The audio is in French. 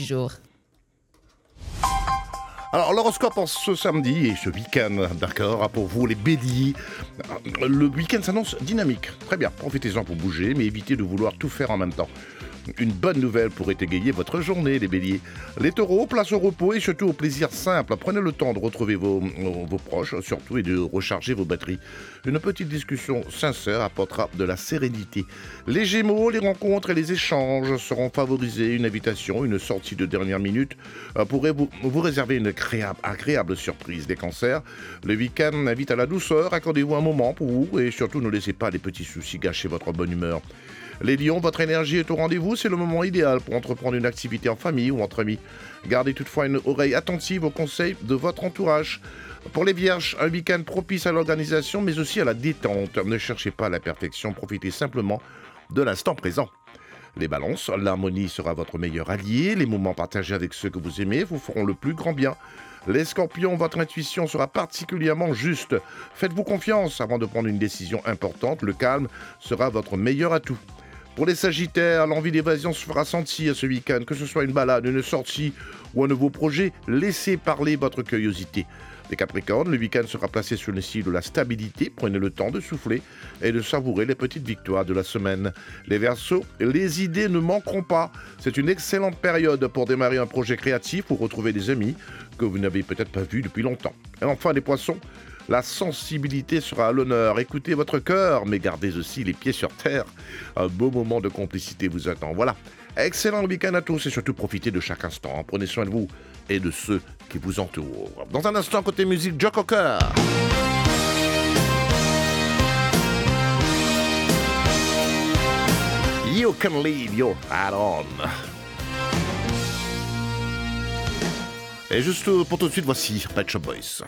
jour. Alors, l'horoscope en ce samedi et ce week-end, d'accord, pour vous les béliers. Le week-end s'annonce dynamique. Très bien, profitez-en pour bouger, mais évitez de vouloir tout faire en même temps. Une bonne nouvelle pourrait égayer votre journée, les béliers. Les taureaux, place au repos et surtout au plaisir simple. Prenez le temps de retrouver vos proches, surtout, et de recharger vos batteries. Une petite discussion sincère apportera de la sérénité. Les gémeaux, les rencontres et les échanges seront favorisés. Une invitation, une sortie de dernière minute pourrait vous réserver une agréable surprise. Les cancers, le week-end invite à la douceur. Accordez-vous un moment pour vous et surtout ne laissez pas les petits soucis gâcher votre bonne humeur. Les lions, votre énergie est au rendez-vous, c'est le moment idéal pour entreprendre une activité en famille ou entre amis. Gardez toutefois une oreille attentive aux conseils de votre entourage. Pour les vierges, un week-end propice à l'organisation mais aussi à la détente. Ne cherchez pas la perfection, profitez simplement de l'instant présent. Les balances, l'harmonie sera votre meilleur allié. Les moments partagés avec ceux que vous aimez vous feront le plus grand bien. Les scorpions, votre intuition sera particulièrement juste. Faites-vous confiance avant de prendre une décision importante. Le calme sera votre meilleur atout. Pour les sagittaires, l'envie d'évasion se fera sentir ce week-end. Que ce soit une balade, une sortie ou un nouveau projet, laissez parler votre curiosité. Les capricornes, le week-end sera placé sur le signe de la stabilité. Prenez le temps de souffler et de savourer les petites victoires de la semaine. Les verseaux, les idées ne manqueront pas. C'est une excellente période pour démarrer un projet créatif ou retrouver des amis que vous n'avez peut-être pas vus depuis longtemps. Et enfin, les poissons, la sensibilité sera à l'honneur. Écoutez votre cœur, mais gardez aussi les pieds sur terre. Un beau moment de complicité vous attend. Voilà, excellent week-end à tous et surtout profitez de chaque instant. Prenez soin de vous et de ceux qui vous entourent. Dans un instant, côté musique, Joe Cocker. You can leave your hat on. Et juste pour tout de suite, voici Pet Shop Boys.